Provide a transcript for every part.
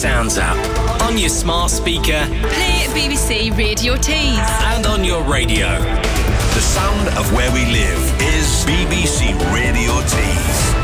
Sounds app, on your smart speaker, play BBC Radio Tees, and on your radio. The sound of where we live is BBC Radio Tees.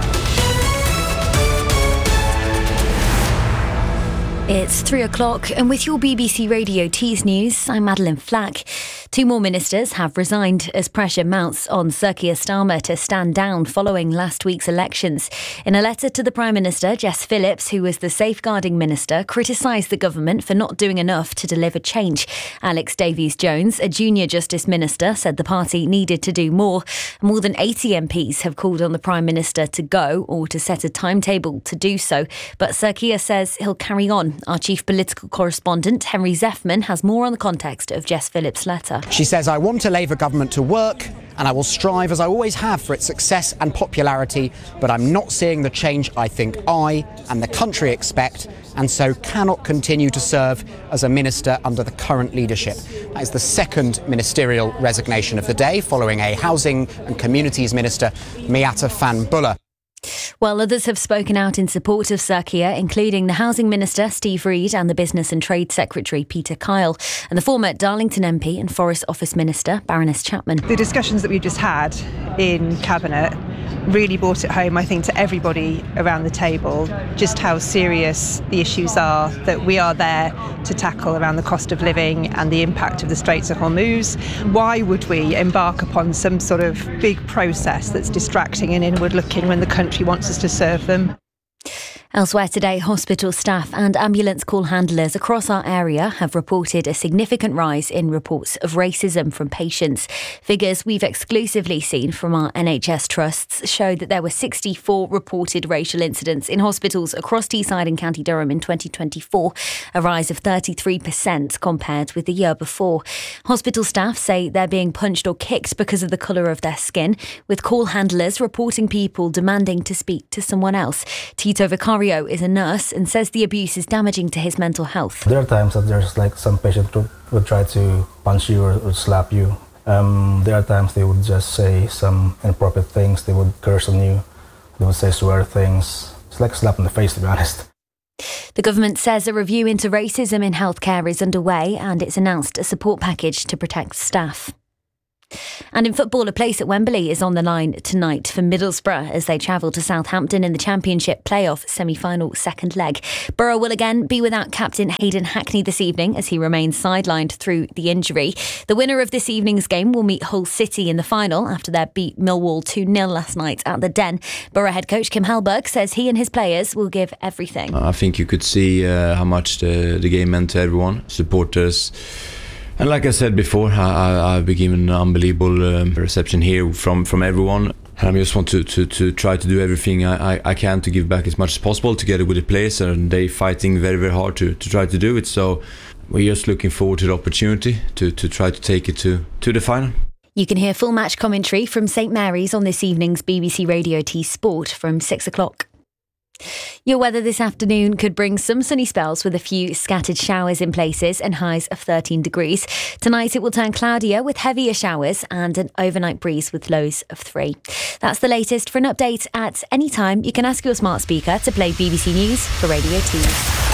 It's 3 o'clock, and with your BBC Radio Tees news, I'm Madeline Flack. 2 more ministers have resigned as pressure mounts on Sir Keir Starmer to stand down following last week's elections. In a letter to the Prime Minister, Jess Phillips, who was the safeguarding minister, criticised the government for not doing enough to deliver change. Alex Davies-Jones, a junior Justice Minister, said the party needed to do more. More than 80 MPs have called on the Prime Minister to go or to set a timetable to do so. But Sir Keir says he'll carry on. Our chief political correspondent, Henry Zeffman, has more on the context of Jess Phillips' letter. She says, I want a Labour government to work and I will strive, as I always have, for its success and popularity, but I'm not seeing the change I think I and the country expect, and so cannot continue to serve as a minister under the current leadership. That is the second ministerial resignation of the day, following a Housing and Communities Minister, Miatta Fan Buller. While others have spoken out in support of Sir Keir, including the Housing Minister, Steve Reid, and the Business and Trade Secretary, Peter Kyle, and the former Darlington MP and Forest Office Minister, Baroness Chapman. The discussions that we've just had in Cabinet really brought it home, I think, to everybody around the table, just how serious the issues are that we are there to tackle around the cost of living and the impact of the Straits of Hormuz. Why would we embark upon some sort of big process that's distracting and inward-looking when the country wants us to serve them? Elsewhere today, hospital staff and ambulance call handlers across our area have reported a significant rise in reports of racism from patients. Figures we've exclusively seen from our NHS trusts show that there were 64 reported racial incidents in hospitals across Teesside and County Durham in 2024, a rise of 33% compared with the year before. Hospital staff say they're being punched or kicked because of the colour of their skin, with call handlers reporting people demanding to speak to someone else. Tito Vicario is a nurse and says the abuse is damaging to his mental health. There are times that there's like some patient would try to punch you or slap you. There are times they would just say some inappropriate things. They would curse on you. They would say swear things. It's like a slap in the face, to be honest. The government says a review into racism in healthcare is underway, and it's announced a support package to protect staff. And in football, a place at Wembley is on the line tonight for Middlesbrough as they travel to Southampton in the Championship playoff semi-final second leg. Borough will again be without captain Hayden Hackney this evening as he remains sidelined through the injury. The winner of this evening's game will meet Hull City in the final after they beat Millwall 2-0 last night at the Den. Borough head coach Kim Hellberg says he and his players will give everything. I think you could see how much the game meant to everyone, supporters. And like I said before, I've been given an unbelievable reception here from everyone. And I just want to try to do everything I can to give back as much as possible together with the players, and they fighting very, very hard to try to do it. So we're just looking forward to the opportunity to try to take it to the final. You can hear full match commentary from St Mary's on this evening's BBC Radio T Sport from 6 o'clock. Your weather this afternoon could bring some sunny spells with a few scattered showers in places and highs of 13 degrees. Tonight it will turn cloudier with heavier showers and an overnight breeze with lows of 3. That's the latest. For an update at any time, you can ask your smart speaker to play BBC News for Radio 2.